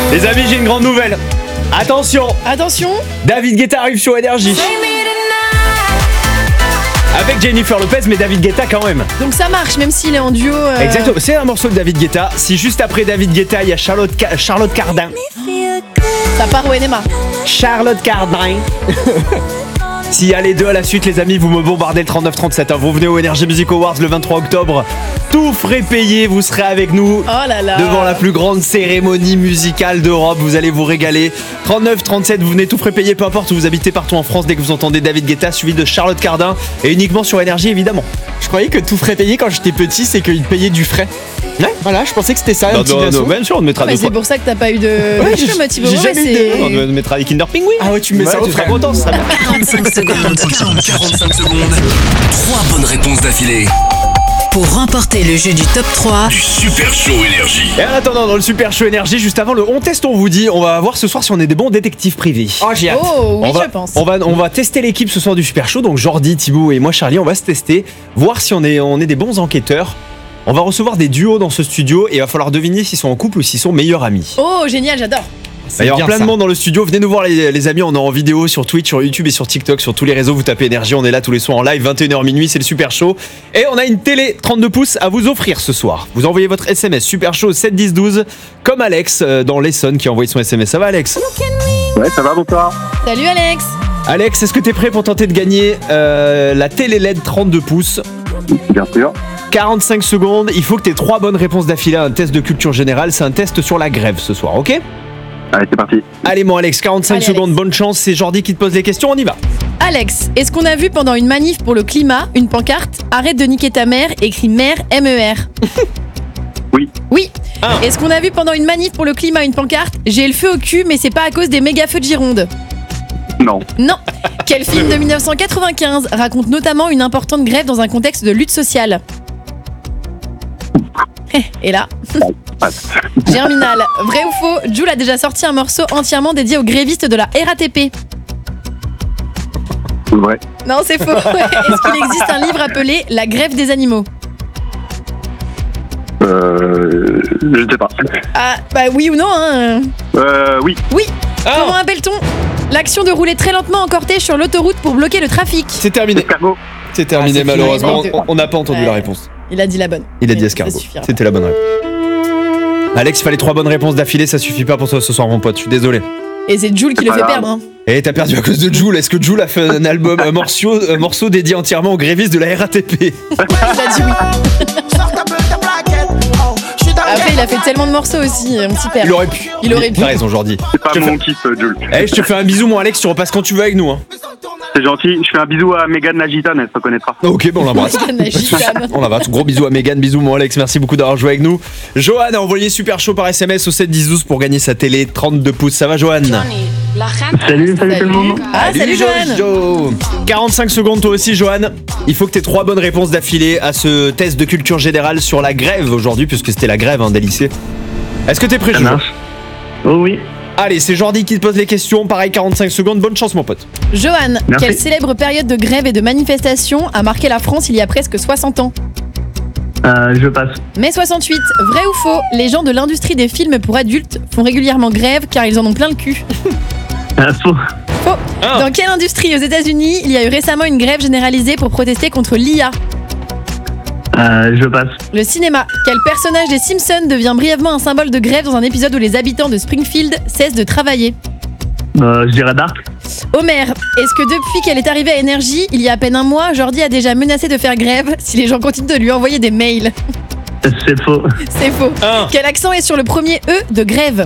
Les amis, j'ai une grande nouvelle. Attention, David Guetta arrive sur Énergie. Avec Jennifer Lopez, mais David Guetta quand même. Donc ça marche, même s'il est en duo. Exactement, c'est un morceau de David Guetta. Si juste après David Guetta, il y a Charlotte Cardin. Ça part au NMA. Charlotte Cardin. S'il y a les deux à la suite, les amis, vous me bombardez le 39-37. Vous venez au Energy Music Awards le 23 octobre. Tout frais payé, vous serez avec nous. Oh là là. Devant la plus grande cérémonie musicale d'Europe. Vous allez vous régaler. 39-37, vous venez tout frais payé, peu importe où vous habitez partout en France. Dès que vous entendez David Guetta, suivi de Charlotte Cardin. Et uniquement sur Énergie, évidemment. Je croyais que tout frais payé quand j'étais petit, c'est qu'ils payaient du frais. Ouais. Voilà, je pensais que c'était ça. Non, bien sûr, on te mettra Mais deux c'est fois. pour ça que t'as pas eu de. Ouais, Thibaut, j'ai jamais eu de- On te mettra des Kinder Pingui. Ah ouais, tu me mets ça au tu seras frais. content, ça sera bien. 45 secondes. 3 bonnes réponses d'affilée. Pour remporter le jeu du top 3, Du Super Show Énergie. Et en attendant, dans le Super Show Énergie, juste avant le On Teste, on vous dit, on va voir ce soir si on est des bons détectives privés. Oh, j'ai hâte. Oh oui, on va, je pense. on va tester l'équipe ce soir du Super Show. Donc Jordi, Thibaut et moi Charlie, on va se tester, voir si on est des bons enquêteurs. On va recevoir des duos dans ce studio et il va falloir deviner s'ils sont en couple ou s'ils sont meilleurs amis. Oh génial, j'adore. Il va y avoir plein de monde dans le studio. Venez nous voir les amis, on est en vidéo sur Twitch, sur YouTube et sur TikTok, sur tous les réseaux. Vous tapez Énergie, on est là tous les soirs en live, 21h minuit, c'est le Super Show. Et on a une télé 32 pouces à vous offrir ce soir. Vous envoyez votre SMS Super Show 7 10 12 comme Alex dans l'Essonne qui a envoyé son SMS. Ça va Alex? Ouais, ça va, bonsoir. Salut Alex. Alex, est-ce que t'es prêt pour tenter de gagner la télé LED 32 pouces? Bien sûr. 45 secondes, il faut que t'aies 3 bonnes réponses d'affilée à un test de culture générale. C'est un test sur la grève ce soir, ok? Allez, c'est parti. Allez mon Alex, 45 Allez, secondes, Alex. bonne chance, c'est Jordi qui te pose les questions, on y va. Alex, est-ce qu'on a vu pendant une manif pour le climat une pancarte Arrête de niquer ta mère, écrit mère MER? Oui. Oui. Un. Est-ce qu'on a vu pendant une manif pour le climat une pancarte J'ai le feu au cul, mais c'est pas à cause des méga feux de Gironde? Non. Non. Quel film de 1995 raconte notamment une importante grève dans un contexte de lutte sociale? Et là, Germinal, vrai ou faux, Jul a déjà sorti un morceau entièrement dédié aux grévistes de la RATP. Ouais. Non, c'est faux. Est-ce qu'il existe un livre appelé La grève des animaux? Je sais pas. Ah, bah oui ou non, hein? Oui. Oui. Comment appelle-t-on l'action de rouler très lentement en cortège sur l'autoroute pour bloquer le trafic? C'est terminé. Escargot. C'est terminé Ah, c'est malheureusement, fini. on n'a pas entendu Ouais. la réponse. Il a dit la bonne. Il a dit Mais escargot. ça suffira. C'était la bonne réponse. Alex, il fallait 3 bonnes réponses d'affilée, ça suffit pas pour toi ce soir mon pote, je suis désolé. Et c'est Jul qui le fait perdre. Hein. Et t'as perdu à cause de Jul. Est-ce que Jul a fait un album, un morceau dédié entièrement aux grévistes de la RATP? Il a dit oui. Après, il a fait tellement de morceaux aussi, on s'y perd. Il aurait pu. Il aurait pu. T'as raison Jordi. C'est pas Je te mon fais- kiff, Jules. Eh, je te fais un bisou mon Alex, tu repasses quand tu veux avec nous. Hein. C'est gentil. Je fais un bisou à Mégane la gitane, elle se reconnaîtra. Ok, bon on l'embrasse. Gitane. On l'embrasse. Gros bisous à Mégane, bisous mon Alex, merci beaucoup d'avoir joué avec nous. Johan a envoyé Super Chaud par SMS au 7 10 12 pour gagner sa télé 32 pouces. Ça va Johan? Salut tout le monde. Ah, salut Johan. Jojo. 45 secondes toi aussi Johan. Il faut que tu aies 3 bonnes réponses d'affilée à ce test de culture générale sur la grève aujourd'hui, puisque c'était la grève des lycées. Est-ce que t'es prêt, Ça Jojo? marche. Oh oui. Allez, c'est Jordi qui te pose les questions. Pareil, 45 secondes. Bonne chance, mon pote. Johan, Merci. quelle célèbre période de grève et de manifestation a marqué la France il y a presque 60 ans? Je passe. Mai 68, vrai ou faux, les gens de l'industrie des films pour adultes font régulièrement grève car ils en ont plein le cul? Faux. Faux. Ah. Dans quelle industrie aux États-Unis il y a eu récemment une grève généralisée pour protester contre l'IA? Je passe. Le cinéma. Quel personnage des Simpsons devient brièvement un symbole de grève dans un épisode où les habitants de Springfield cessent de travailler? Je dirais Dark. Homer, est-ce que depuis qu'elle est arrivée à Énergie, il y a à peine un mois, Jordi a déjà menacé de faire grève si les gens continuent de lui envoyer des mails? C'est faux. C'est faux. Un. Quel accent est sur le premier E de grève?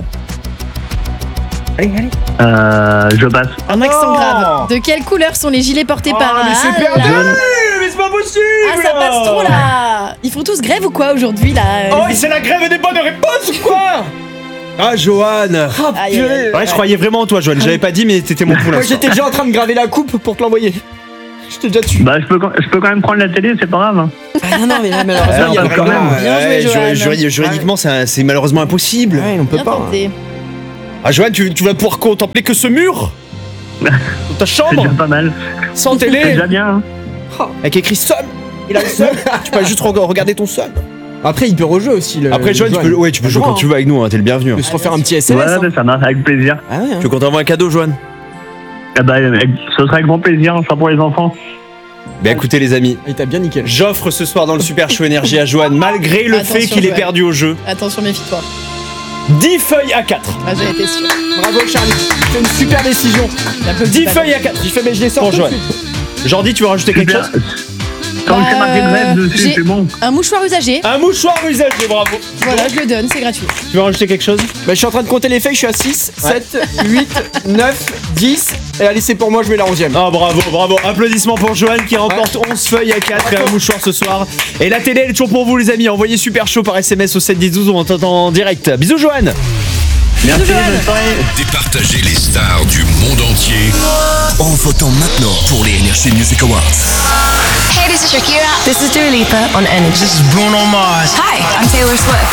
Je passe. Un accent non. grave. De quelle couleur sont les gilets portés par... mais c'est Ah perdu. là. Mais c'est pas possible. Ah, ça passe trop là. Ils font tous grève ou quoi aujourd'hui là? Oh, c'est la grève des bonnes réponses ou quoi? Ah, Johan. Aïe, aïe, aïe. Ouais, je croyais vraiment en toi, Johan. J'avais pas dit, mais t'étais mon poulain. Moi j'étais déjà en train de graver la coupe pour te l'envoyer. J'étais déjà dessus. Bah, je peux quand même prendre la télé, c'est pas grave. Ah non, mais malheureusement, il y a quand même. Bien joué, Johan. Juridiquement, c'est malheureusement impossible. Ouais, on peut Bien pas. tenté. Ah, Johan, tu vas pouvoir contempler que ce mur dans ta C'est chambre, déjà pas mal. sans C'est télé, déjà bien. Hein. avec écrit Sun. Il a le Sun. Tu peux juste regarder ton Sun. Après, il peut rejouer aussi. Après, Joanne, tu peux jouer quand tu veux avec nous, hein, t'es le bienvenu. Tu peux se refaire un petit SMS. Ouais, ça marche avec plaisir. Ah ouais, Tu veux qu'on t'envoie un cadeau, Joanne? Ce sera avec grand plaisir, ça pour les enfants. Bah écoutez les amis, Il t'a bien nickel. j'offre ce soir dans le Super Show Énergie à Joanne, malgré le fait Attention, qu'il ait Joanne. perdu au jeu, Attention, méfie-toi. 10 feuilles à 4. Ah, j'ai été sûre. Bravo Charlie, c'est une super décision. 10 feuilles à 4. J'ai fait, mais je les sors Pour tout de Joanne. suite. Jordi, tu veux rajouter quelque chose? Quand c'est marqué grève dessus, j'ai c'est bon. un mouchoir usagé. Un mouchoir usagé, bravo. Voilà, je le donne, c'est gratuit. Tu veux rajouter quelque chose? Bah, je suis en train de compter les feuilles, je suis à 6, 7, 8, 9, 10. Et allez, c'est pour moi, je mets la 11ème. Oh bravo, bravo. Applaudissements pour Joanne qui remporte 11 feuilles à 4 et un mouchoir ce soir. Et la télé elle est toujours pour vous les amis. Envoyez Super Show par SMS au 7 10 12, on t'entend en direct. Bisous Joanne. Merci, Joanne. bonne soirée. Départagez les stars du monde entier en votant maintenant pour les Energy Music Awards. Hey, this is Shakira. This is Dua Lipa on Energy. Hi, I'm Taylor Swift.